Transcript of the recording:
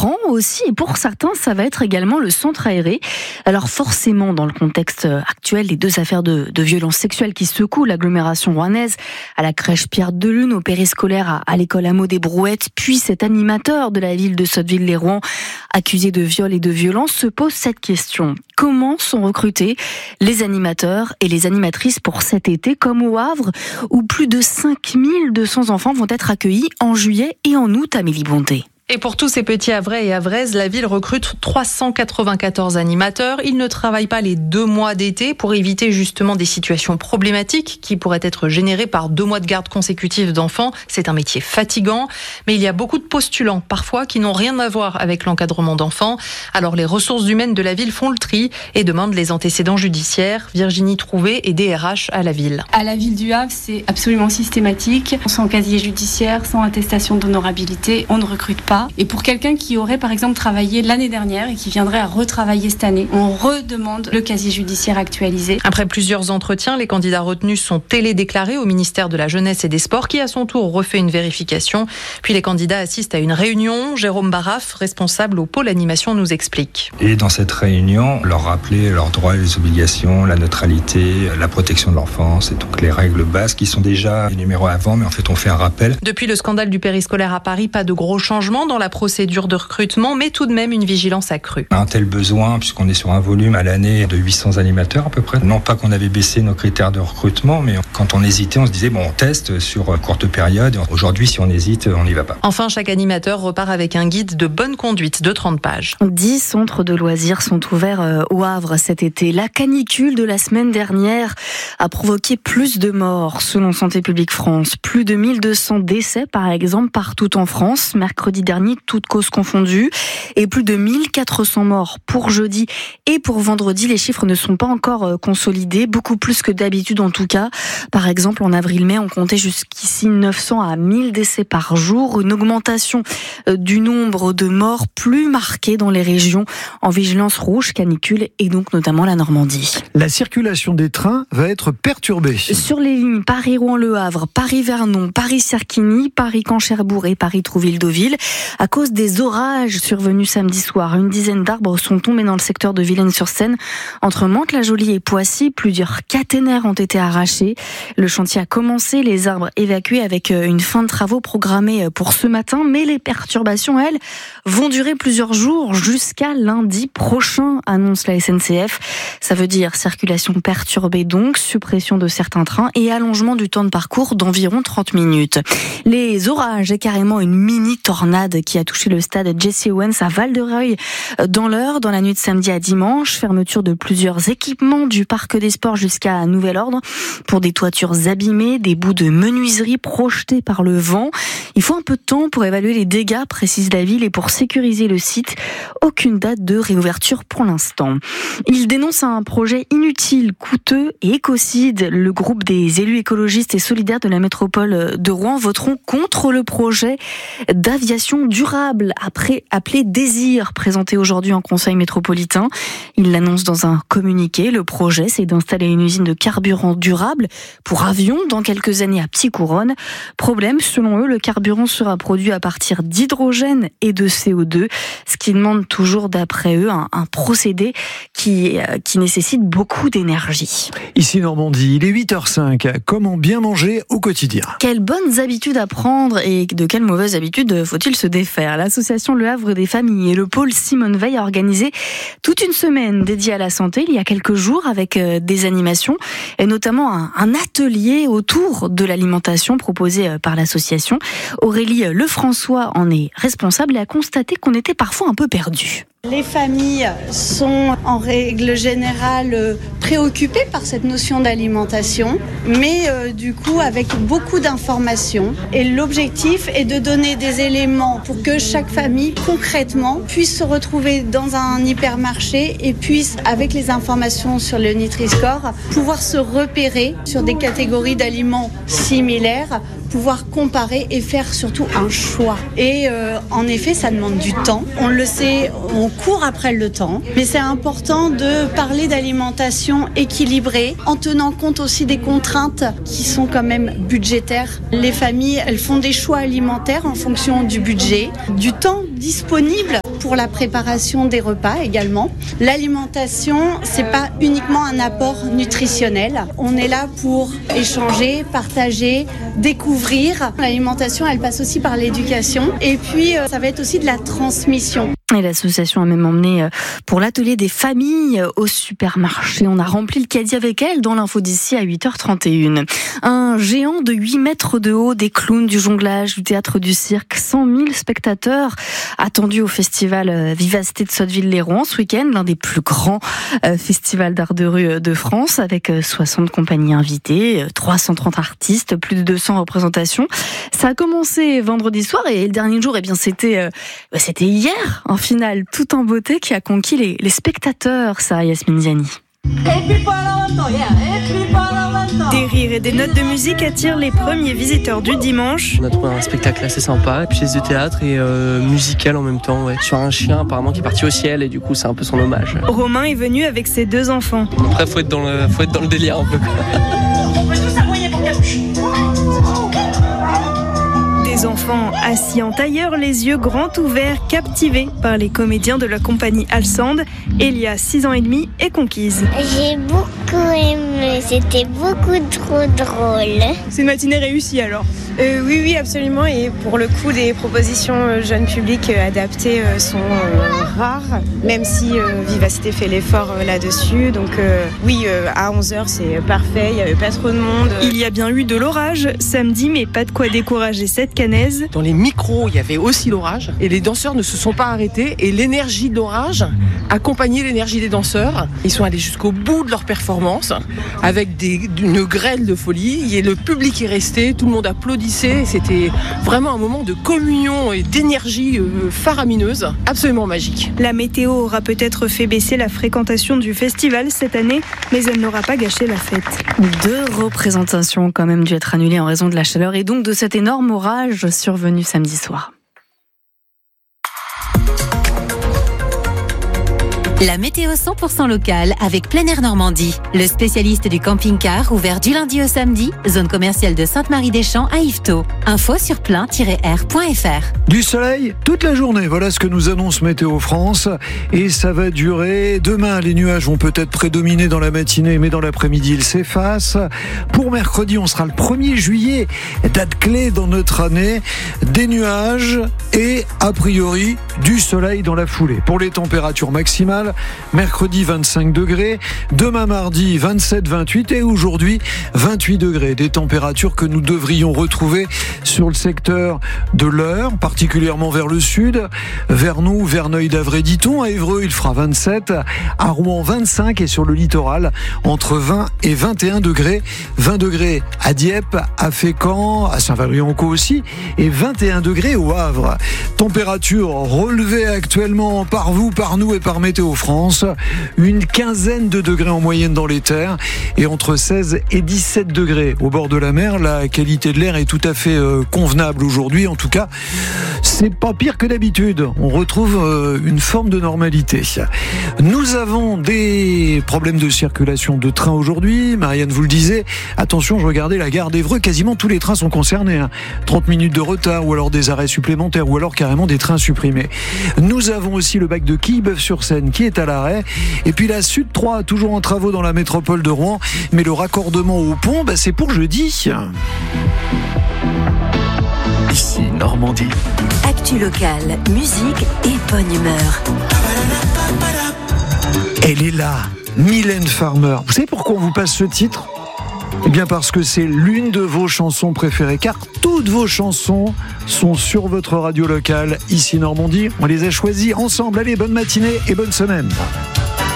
écran aussi, et pour certains, ça va être également le centre aéré. Alors forcément, dans le contexte actuel, les deux affaires de violences sexuelles qui secouent l'agglomération rouennaise, à la crèche Pierre Delune, au périscolaire, à l'école Hameau des Brouettes, puis cet animateur de la ville de Sotteville-lès-Rouen, accusé de viol et de violence, se pose cette question. Comment sont recrutés les animateurs et les animatrices pour cet été, comme au Havre, où plus de 5200 enfants vont être accueillis en juillet et en août, Amélie Bonté. Et pour tous ces petits Havrais et Havraises, la ville recrute 394 animateurs. Ils ne travaillent pas les 2 mois d'été pour éviter justement des situations problématiques qui pourraient être générées par 2 mois de garde consécutive d'enfants. C'est un métier fatigant, mais il y a beaucoup de postulants, parfois, qui n'ont rien à voir avec l'encadrement d'enfants. Alors les ressources humaines de la ville font le tri et demandent les antécédents judiciaires. Virginie Trouvé est DRH à la ville. À la ville du Havre, c'est absolument systématique. Sans casier judiciaire, sans attestation d'honorabilité, on ne recrute pas. Et pour quelqu'un qui aurait par exemple travaillé l'année dernière et qui viendrait à retravailler cette année, on redemande le casier judiciaire actualisé. Après plusieurs entretiens, les candidats retenus sont télédéclarés au ministère de la Jeunesse et des Sports qui à son tour refait une vérification. Puis les candidats assistent à une réunion. Jérôme Barraff, responsable au pôle animation, nous explique. Et dans cette réunion, leur rappeler leurs droits et les obligations, la neutralité, la protection de l'enfance et donc les règles bases qui sont déjà énumérées avant, mais en fait on fait un rappel. Depuis le scandale du périscolaire à Paris, pas de gros changements dans la procédure de recrutement, mais tout de même une vigilance accrue. Un tel besoin, puisqu'on est sur un volume à l'année de 800 animateurs à peu près. Non pas qu'on avait baissé nos critères de recrutement, mais quand on hésitait, on se disait on teste sur courte période. Aujourd'hui, si on hésite, on n'y va pas. Enfin, chaque animateur repart avec un guide de bonne conduite de 30 pages. 10 centres de loisirs sont ouverts au Havre cet été. La canicule de la semaine dernière a provoqué plus de morts, selon Santé publique France. Plus de 1200 décès, par exemple, partout en France. Mercredi dernier, toutes causes confondues, et plus de 1400 morts pour jeudi et pour vendredi. Les chiffres ne sont pas encore consolidés, beaucoup plus que d'habitude en tout cas. Par exemple, en avril-mai, on comptait jusqu'ici 900 à 1000 décès par jour, une augmentation du nombre de morts plus marquée dans les régions en vigilance rouge, canicule et donc notamment la Normandie. La circulation des trains va être perturbée. Sur les lignes Paris-Rouen-Le Havre, Paris-Vernon, Paris-Cerquigny, Paris-Camp-Cherbourg et Paris-Trouville-Deauville. À cause des orages survenus samedi soir, une dizaine d'arbres sont tombés dans le secteur de Villennes-sur-Seine. Entre Mantes-la-Jolie et Poissy, plusieurs caténaires ont été arrachés. Le chantier a commencé, les arbres évacués avec une fin de travaux programmée pour ce matin. Mais les perturbations, elles, vont durer plusieurs jours jusqu'à lundi prochain, annonce la SNCF. Ça veut dire circulation perturbée donc, suppression de certains trains et allongement du temps de parcours d'environ 30 minutes. Les orages et carrément une mini-tornade qui a touché le stade Jesse Owens à Val-de-Reuil dans l'Eure, dans la nuit de samedi à dimanche. Fermeture de plusieurs équipements du parc des sports jusqu'à nouvel ordre pour des toitures abîmées, des bouts de menuiserie projetés par le vent. Il faut un peu de temps pour évaluer les dégâts, précise la ville, et pour sécuriser le site. Aucune date de réouverture pour l'instant. Il dénonce un projet inutile, coûteux et écocide. Le groupe des élus écologistes et solidaires de la métropole de Rouen voteront contre le projet d'aviation durable, appelé Désir, présenté aujourd'hui en conseil métropolitain. Il l'annonce dans un communiqué. Le projet, c'est d'installer une usine de carburant durable pour avions dans quelques années à Petit-Couronne. Problème, selon eux, le carburant sera produit à partir d'hydrogène et de CO2, ce qui demande toujours, d'après eux, un procédé qui nécessite beaucoup d'énergie. Ici Normandie, il est 8h05. Comment bien manger au quotidien ? Quelles bonnes habitudes à prendre et de quelles mauvaises habitudes faut-il se défaire ? L'association Le Havre des familles et le pôle Simone Veil a organisé toute une semaine dédiée à la santé il y a quelques jours avec des animations et notamment un atelier autour de l'alimentation proposé par l'association. Aurélie Lefrançois en est responsable et a constaté qu'on était parfois un peu perdu. Les familles sont en règle générale préoccupées par cette notion d'alimentation, mais du coup avec beaucoup d'informations. Et l'objectif est de donner des éléments pour que chaque famille concrètement puisse se retrouver dans un hypermarché et puisse, avec les informations sur le Nutri-Score, pouvoir se repérer sur des catégories d'aliments similaires, pouvoir comparer et faire surtout un choix. Et en effet, ça demande du temps. On le sait, on court après le temps, mais c'est important de parler d'alimentation équilibrée en tenant compte aussi des contraintes qui sont quand même budgétaires. Les familles, elles font des choix alimentaires en fonction du budget, du temps disponible pour la préparation des repas également. L'alimentation, c'est pas uniquement un apport nutritionnel. On est là pour échanger, partager, découvrir. L'alimentation, elle passe aussi par l'éducation. Et puis, ça va être aussi de la transmission. Et l'association a même emmené pour l'atelier des familles au supermarché. On a rempli le caddie avec elle dans l'info d'ici à 8h31. Un géant de 8 mètres de haut, des clowns, du jonglage, du théâtre, du cirque. 100 000 spectateurs attendus au festival Vivacité de Sotteville-lès-Rouen ce week-end, l'un des plus grands festivals d'art de rue de France, avec 60 compagnies invitées, 330 artistes, plus de 200 représentations. Ça a commencé vendredi soir et le dernier jour, c'était hier. En finale, tout en beauté, qui a conquis les spectateurs, ça, Yasmine Ziani. Des rires et des notes de musique attirent les premiers visiteurs du dimanche. On a trouvé un spectacle assez sympa, pièce de théâtre et musical en même temps, ouais. Sur un chien apparemment qui est parti au ciel et du coup c'est un peu son hommage. Romain est venu avec ses 2 enfants. Après faut être dans le délire un peu. On peut tous aboyer pour capuche. Des enfants assis en tailleur, les yeux grands ouverts, captivés par les comédiens de la compagnie Alsand. Elia, 6 ans et demi, est conquise. J'ai beaucoup aimé, c'était beaucoup trop drôle. C'est une matinée réussie alors? Oui, absolument. Et pour le coup, des propositions jeunes publics adaptées sont rares, même si Vivacité fait l'effort là-dessus. Donc oui, à 11h, c'est parfait, il n'y avait pas trop de monde. Il y a bien eu de l'orage samedi, mais pas de quoi décourager cette canaise. Dans les micros, il y avait aussi l'orage et les danseurs ne se sont pas arrêtés et l'énergie de l'orage accompagnait l'énergie des danseurs. Ils sont allés jusqu'au bout de leur performance avec une grêle de folie et le public est resté, tout le monde applaudissait. C'était vraiment un moment de communion et d'énergie faramineuse, absolument magique. La météo aura peut-être fait baisser la fréquentation du festival cette année, mais elle n'aura pas gâché la fête. 2 représentations ont quand même dû être annulées en raison de la chaleur et donc de cet énorme orage survenu samedi soir. La météo 100% locale avec Plein Air Normandie. Le spécialiste du camping-car ouvert du lundi au samedi, zone commerciale de Sainte-Marie-des-Champs à Yvetot. Info sur plein-air.fr. Du soleil toute la journée, voilà ce que nous annonce Météo France. Et ça va durer. Demain, les nuages vont peut-être prédominer dans la matinée, mais dans l'après-midi, ils s'effacent. Pour mercredi, on sera le 1er juillet, date clé dans notre année. Des nuages et, a priori, du soleil dans la foulée. Pour les températures maximales, mercredi 25 degrés, demain mardi 27-28 et aujourd'hui 28 degrés. Des températures que nous devrions retrouver sur le secteur de l'Eure, particulièrement vers le sud, Vernoux, Verneuil-d'Avray, dit-on. À Évreux, il fera 27, à Rouen 25 et sur le littoral entre 20 et 21 degrés. 20 degrés à Dieppe, à Fécamp, à Saint-Valery-en-Caux aussi et 21 degrés au Havre. Température relevée actuellement par vous, par nous et par Météo France, une quinzaine de degrés en moyenne dans les terres et entre 16 et 17 degrés au bord de la mer. La qualité de l'air est tout à fait convenable aujourd'hui. En tout cas, c'est pas pire que d'habitude. On retrouve une forme de normalité. Nous avons des problèmes de circulation de train aujourd'hui. Marianne vous le disait. Attention, je regardais la gare d'Évreux. Quasiment tous les trains sont concernés. 30 minutes de retard ou alors des arrêts supplémentaires ou alors carrément des trains supprimés. Nous avons aussi le bac de Quillebeuf-sur-Seine qui est à l'arrêt. Et puis la Sud 3, toujours en travaux dans la métropole de Rouen. Mais le raccordement au pont, c'est pour jeudi. Ici, Normandie. Actu locale, musique et bonne humeur. Elle est là, Mylène Farmer. Vous savez pourquoi on vous passe ce titre ? Eh bien parce que c'est l'une de vos chansons préférées, car toutes vos chansons sont sur votre radio locale, ici Normandie. On les a choisies ensemble. Allez, bonne matinée et bonne semaine.